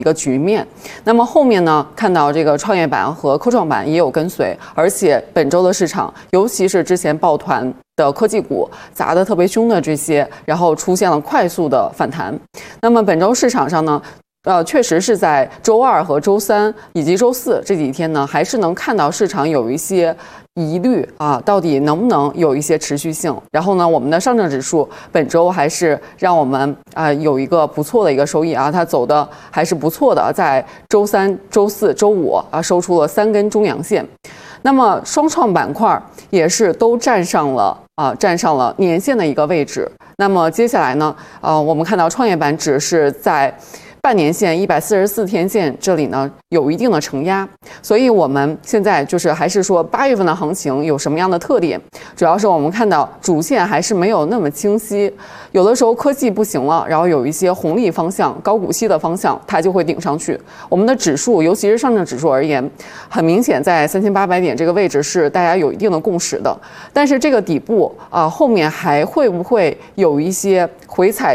一个局面。那么后面呢，看到这个创业板和科创板也有跟随，而且本周的市场，尤其是之前抱团的科技股砸得特别凶的这些，然后出现了快速的反弹。那么本周市场上呢，确实是在周二和周三以及周四这几天呢，还是能看到市场有一些疑虑啊，到底能不能有一些持续性？然后呢，我们的上证指数本周还是让我们有一个不错的一个收益啊，它走的还是不错的，在周三、周四周五收出了3根中阳线。那么双创板块也是都站上了年线的一个位置。那么接下来呢，我们看到创业板指是在半年线144天线这里呢有一定的承压，所以我们现在就是还是说8月份的行情有什么样的特点？主要是我们看到主线还是没有那么清晰，有的时候科技不行了，然后有一些红利方向、高股息的方向，它就会顶上去。我们的指数，尤其是上证指数而言，很明显在3800点这个位置是大家有一定的共识的，但是这个底部后面还会不会有一些回踩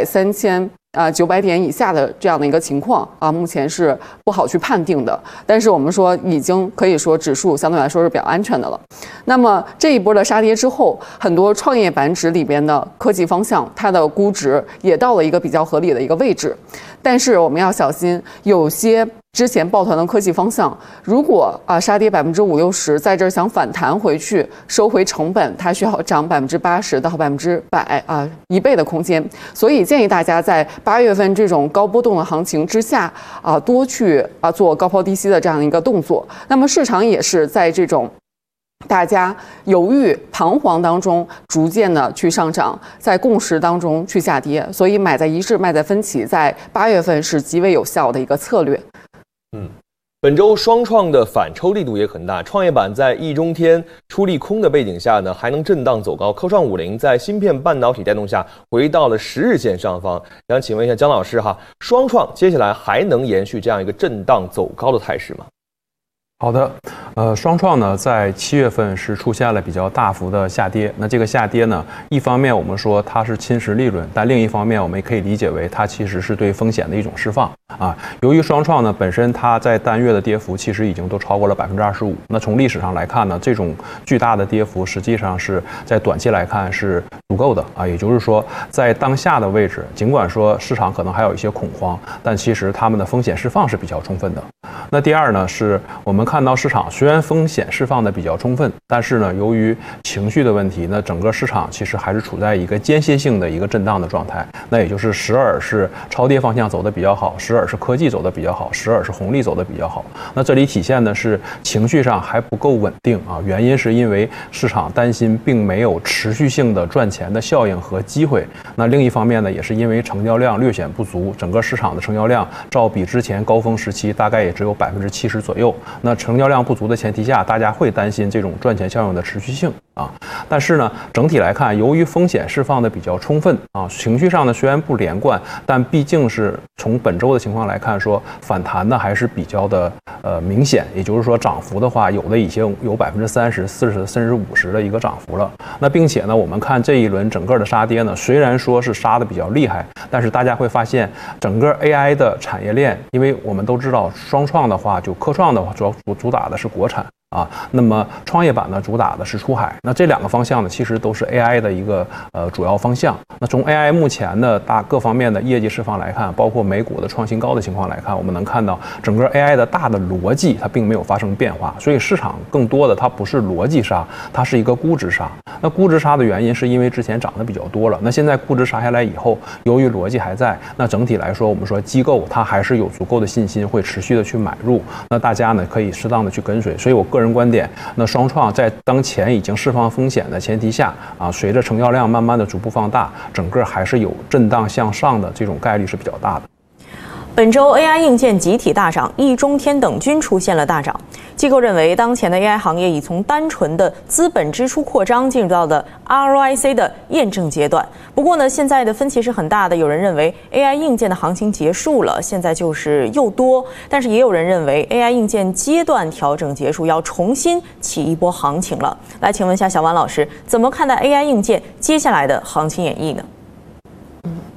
3900点以下的这样的一个情况目前是不好去判定的。但是我们说已经可以说指数相对来说是比较安全的了。那么这一波的杀跌之后，很多创业板指里边的科技方向，它的估值也到了一个比较合理的一个位置。但是我们要小心，有些之前抱团的科技方向，如果杀跌50%-60%，在这儿想反弹回去收回成本，它需要涨80%到100%，1倍的空间。所以建议大家在8月份这种高波动的行情之下多去做高抛低吸的这样一个动作。那么市场也是在这种大家犹豫彷徨当中逐渐的去上涨，在共识当中去下跌，所以买在一致卖在分歧，在8月份是极为有效的一个策略。 本周双创的反抽力度也很大，创业板在一中天出利空的背景下呢，还能震荡走高。科创50在芯片半导体带动下回到了10日线上方。想请问一下姜老师双创接下来还能延续这样一个震荡走高的态势吗？ 好的，双创呢在7月份是出现了比较大幅的下跌。那这个下跌呢，一方面我们说它是侵蚀利润，但另一方面我们也可以理解为它其实是对风险的一种释放由于双创呢本身它在单月的跌幅其实已经都超过了25%。那从历史上来看呢，这种巨大的跌幅实际上是在短期来看是足够的也就是说在当下的位置，尽管说市场可能还有一些恐慌，但其实他们的风险释放是比较充分的。那第二呢，是我们看到市场虽然风险释放的比较充分，但是呢，由于情绪的问题，那整个市场其实还是处在一个间歇性的一个震荡的状态。那也就是时而是超跌方向走得比较好，时而是科技走得比较好，时而是红利走得比较好。那这里体现的是情绪上还不够稳定原因是因为市场担心并没有持续性的赚钱的效应和机会。那另一方面呢，也是因为成交量略显不足，整个市场的成交量照比之前高峰时期大概也只有70%左右。那成交量不足的前提下，大家会担心这种赚钱效应的持续性但是呢，整体来看，由于风险释放的比较充分情绪上呢虽然不连贯，但毕竟是从本周的情况来看，说反弹呢还是比较的明显。也就是说，涨幅的话，有的已经有30%、40%甚至50%的一个涨幅了。那并且呢，我们看这一轮整个的杀跌呢，虽然说是杀的比较厉害，但是大家会发现整个 AI 的产业链，因为我们都知道双创的话，就科创的话主打的是国产那么创业板呢主打的是出海。那这两个方向呢，其实都是 AI 的一个主要方向。那从 AI 目前的各方面的业绩释放来看，包括美股的创新高的情况来看，我们能看到整个 AI 的大的逻辑它并没有发生变化，所以市场更多的它不是逻辑杀，它是一个估值杀。那估值杀的原因是因为之前涨得比较多了，那现在估值杀下来以后，由于逻辑还在，那整体来说我们说机构它还是有足够的信心会持续的去买入，那大家呢可以适当的去跟随。所以我个人观点，那双创在当前已经释放风险的前提下随着成交量慢慢的逐步放大，整个还是有震荡向上的这种概率是比较大的。 本周 AI 硬件集体大涨，易中天等均出现了大涨。机构认为，当前的 AI 行业已从单纯的资本支出扩张进入到了 ROIC 的验证阶段。不过呢，现在的分歧是很大的，有人认为 AI 硬件的行情结束了，现在就是又多；但是也有人认为 AI 硬件阶段调整结束，要重新起一波行情了。来，请问一下小婉老师，怎么看待 AI 硬件接下来的行情演绎呢？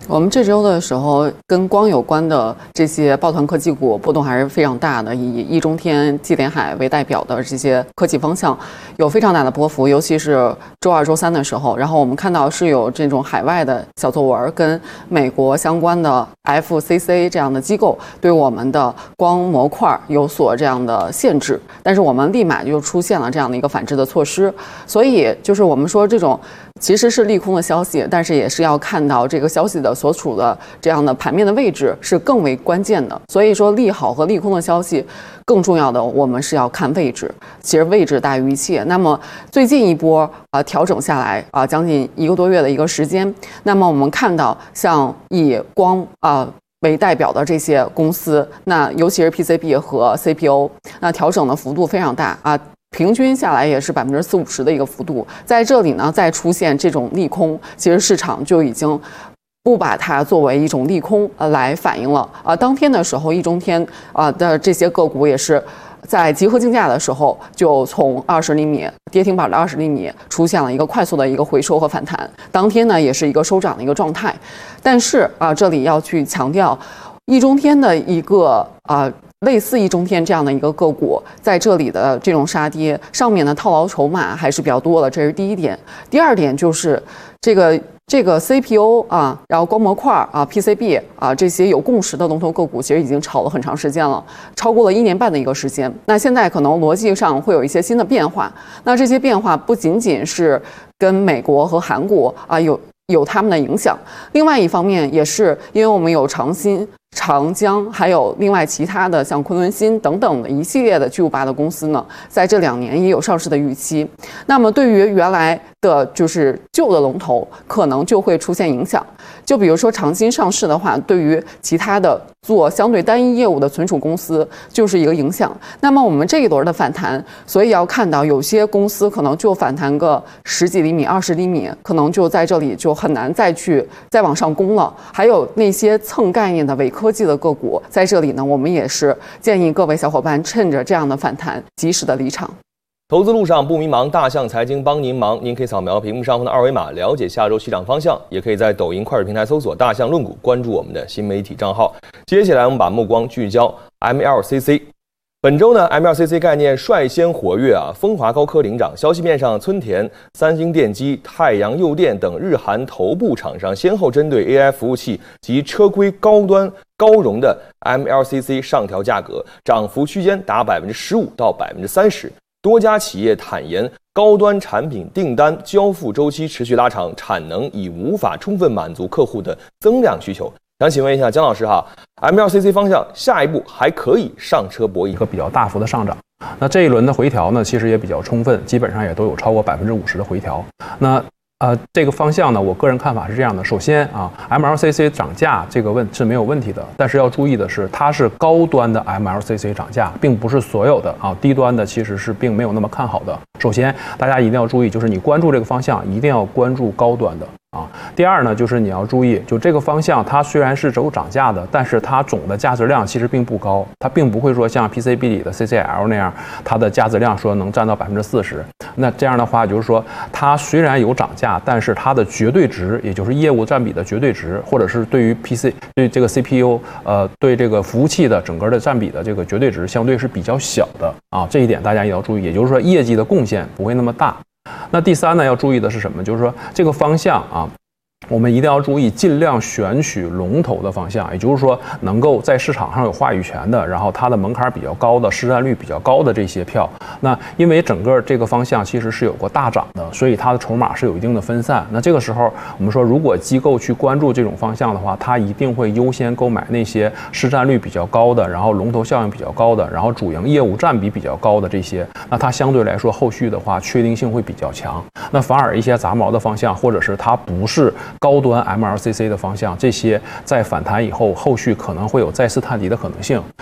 我们这周的时候，跟光有关的这些抱团科技股波动还是非常大的，以易中天、纪联海为代表的这些科技方向有非常大的波幅，尤其是周二、周三的时候。然后我们看到是有这种海外的小作文跟美国相关的 FCC 这样的机构对我们的光模块有所这样的限制，但是我们立马就出现了这样的一个反制的措施。所以就是我们说这种其实是利空的消息，但是也是要看到这个消息的所处的这样的盘面的位置是更为关键的。所以说利好和利空的消息更重要的我们是要看位置，其实位置大于一切。那么最近一波调整下来将近1个多月的一个时间，那么我们看到像以光为代表的这些公司，那尤其是 PCB 和 CPO， 那调整的幅度非常大平均下来也是40-50%的一个幅度。在这里呢，再出现这种利空，其实市场就已经不把它作为一种利空来反映了当天的时候，易中天的这些个股也是在集合竞价的时候，就从20厘米跌停板的20厘米出现了一个快速的一个回收和反弹，当天呢也是一个收涨的一个状态。但是这里要去强调，易中天的一个类似易中天这样的一个个股，在这里的这种杀跌上面的套牢筹码还是比较多的，这是第一点。第二点就是这个 CPU 然后光模块PCB 这些有共识的龙头个股，其实已经炒了很长时间了，超过了1年半的一个时间。那现在可能逻辑上会有一些新的变化，那这些变化不仅仅是跟美国和韩国有他们的影响，另外一方面也是因为我们有长鑫、长江，还有另外其他的像昆仑新等等的一系列的巨无霸的公司呢，在这2年也有上市的预期。那么对于原来的就是旧的龙头，可能就会出现影响。就比如说长鑫上市的话，对于其他的做相对单一业务的存储公司就是一个影响。那么我们这一轮的反弹，所以要看到有些公司可能就反弹个10几厘米、20厘米，可能就在这里就很难再往上攻了。还有那些蹭概念的伪科技的个股，在这里呢，我们也是建议各位小伙伴趁着这样的反弹及时的离场。 投资路上不迷茫，大象财经帮您忙。您可以扫描屏幕上方的2维码了解下周起涨方向，也可以在抖音、快手平台搜索大象论股，关注我们的新媒体账号。接下来我们把目光聚焦 MLCC。本周呢 ，MLCC 概念率先活跃风华高科领涨。消息面上，村田、三星电机、太阳诱电等日韩头部厂商先后针对 AI 服务器及车规高端高容的 MLCC 上调价格，涨幅区间达15%到30%。多家企业坦言，高端产品订单交付周期持续拉长，产能已无法充分满足客户的增量需求。想请问一下姜老师MLCC 方向下一步还可以上车博弈？ 一个比较大幅的上涨。那这一轮的回调呢，其实也比较充分，基本上也都有超过50%的回调。那这个方向呢，我个人看法是这样的：首先MLCC 涨价这个是没有问题的，但是要注意的是，它是高端的 MLCC 涨价，并不是所有的低端的其实是并没有那么看好的。首先，大家一定要注意，就是你关注这个方向，一定要关注高端的。第二呢，就是你要注意，就这个方向，它虽然是有涨价的，但是它总的价值量其实并不高，它并不会说像 PCB 里的 CCL 那样，它的价值量说能占到40%。那这样的话，就是说它虽然有涨价，但是它的绝对值，也就是业务占比的绝对值，或者是对于对这个 CPU，对这个服务器的整个的占比的这个绝对值，相对是比较小的这一点大家也要注意，也就是说业绩的贡献不会那么大。那第三呢，要注意的是什么？就是说这个方向我们一定要注意，尽量选取龙头的方向，也就是说能够在市场上有话语权的，然后它的门槛比较高的、市占率比较高的这些票。那因为整个这个方向其实是有过大涨的，所以它的筹码是有一定的分散。那这个时候我们说，如果机构去关注这种方向的话，它一定会优先购买那些市占率比较高的，然后龙头效应比较高的，然后主营业务占比比较高的这些。那它相对来说后续的话确定性会比较强。那反而一些杂毛的方向，或者是它不是高端 MLCC 的方向，这些在反弹以后，后续可能会有再次探底的可能性。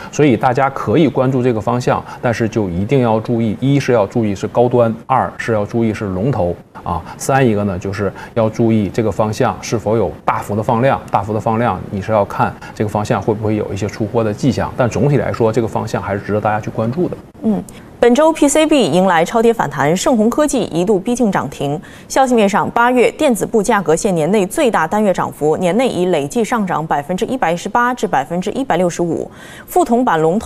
所以大家可以关注这个方向，但是就一定要注意，一是要注意是高端，二是要注意是龙头啊，三一个呢就是要注意这个方向是否有大幅的放量，大幅的放量你是要看这个方向会不会有一些出货的迹象，但总体来说这个方向还是值得大家去关注的。 本周 PCB 迎来超跌反弹，盛虹科技一度逼近涨停。消息面上，8月电子部价格现年内最大单月涨幅，年内已累计上涨118%至165%。副铜板龙头